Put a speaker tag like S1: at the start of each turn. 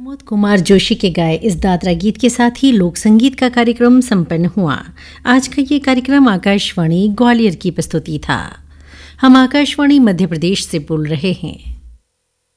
S1: प्रमोद कुमार जोशी के गाए इस दादरा गीत के साथ ही लोक संगीत का कार्यक्रम संपन्न हुआ। आज का ये कार्यक्रम आकाशवाणी ग्वालियर की प्रस्तुति था। हम आकाशवाणी मध्य प्रदेश से बोल रहे हैं।